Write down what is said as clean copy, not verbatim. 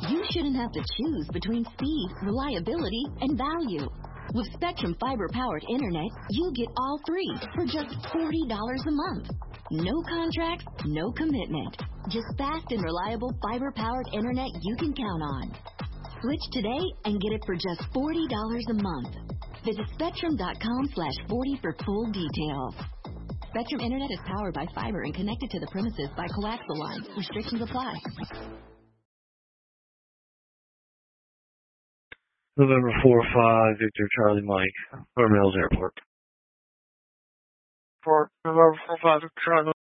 you shouldn't have to choose between speed, reliability, and value. With Spectrum fiber-powered internet, you get all three for just $40 a month. No contracts, no commitment. Just fast and reliable fiber-powered internet you can count on. Switch today and get it for just $40 a month. Visit Spectrum.com/40 for full details. Spectrum Internet is powered by fiber and connected to the premises by coaxial lines. Restrictions apply. November 4-5, Victor Charlie Mike, Fort Mills Airport. For November 4-5, Victor Charlie